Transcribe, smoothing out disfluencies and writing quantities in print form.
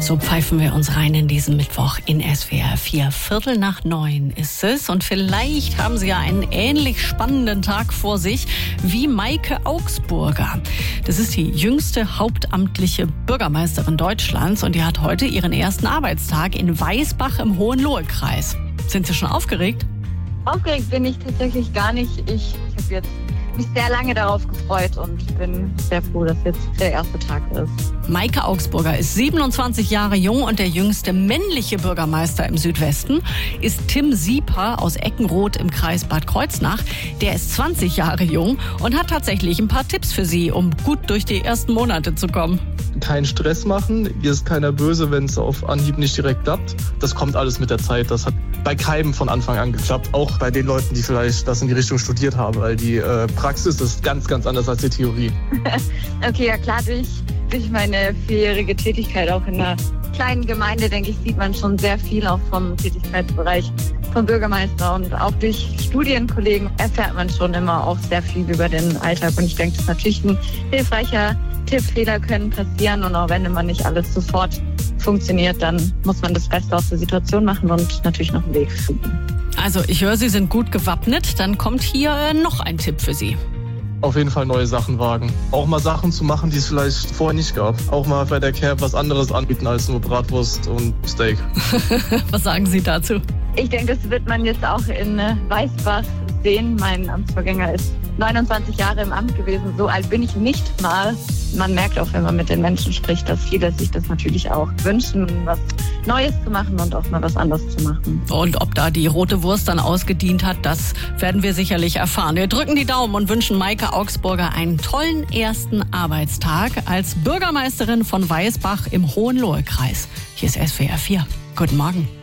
So pfeifen wir uns rein in diesen Mittwoch in SWR 4. 8:45 ist es. Und vielleicht haben Sie ja einen ähnlich spannenden Tag vor sich wie Maike Augsburger. Das ist die jüngste hauptamtliche Bürgermeisterin Deutschlands und die hat heute ihren ersten Arbeitstag in Weißbach im Hohenlohe-Kreis. Sind Sie schon aufgeregt? Aufgeregt bin ich tatsächlich gar nicht. Ich habe jetzt mich sehr lange darauf gefreut und bin sehr froh, dass jetzt der erste Tag ist. Maike Augsburger ist 27 Jahre jung und der jüngste männliche Bürgermeister im Südwesten ist Tim Sieper aus Eckenroth im Kreis Bad Kreuznach. Der ist 20 Jahre jung und hat tatsächlich ein paar Tipps für Sie, um gut durch die ersten Monate zu kommen. Keinen Stress machen, ihr ist keiner böse, wenn es auf Anhieb nicht direkt klappt. Das kommt alles mit der Zeit. Das hat bei keinem von Anfang an geklappt. Auch bei den Leuten, die vielleicht das in die Richtung studiert haben, weil die Praxis ist ganz, ganz anders als die Theorie. Okay, ja klar, durch meine 4-jährige Tätigkeit auch in einer kleinen Gemeinde, denke ich, sieht man schon sehr viel auch vom Tätigkeitsbereich vom Bürgermeister und auch durch Studienkollegen erfährt man schon immer auch sehr viel über den Alltag und ich denke, das ist natürlich ein hilfreicher Tipp. Fehler können passieren und auch wenn immer nicht alles sofort funktioniert, dann muss man das Beste aus der Situation machen und natürlich noch einen Weg finden. Also ich höre, Sie sind gut gewappnet, dann kommt hier noch ein Tipp für Sie. Auf jeden Fall neue Sachen wagen. Auch mal Sachen zu machen, die es vielleicht vorher nicht gab. Auch mal bei der Care was anderes anbieten als nur Bratwurst und Steak. Was sagen Sie dazu? Ich denke, das wird man jetzt auch in Weißbach sehen. Mein Amtsvorgänger ist 29 Jahre im Amt gewesen. So alt bin ich nicht mal. Man merkt auch, wenn man mit den Menschen spricht, dass viele sich das natürlich auch wünschen, was Neues zu machen und auch mal was anderes zu machen. Und ob da die rote Wurst dann ausgedient hat, das werden wir sicherlich erfahren. Wir drücken die Daumen und wünschen Maike Augsburger einen tollen ersten Arbeitstag als Bürgermeisterin von Weißbach im Hohenlohe-Kreis. Hier ist SWR 4. Guten Morgen.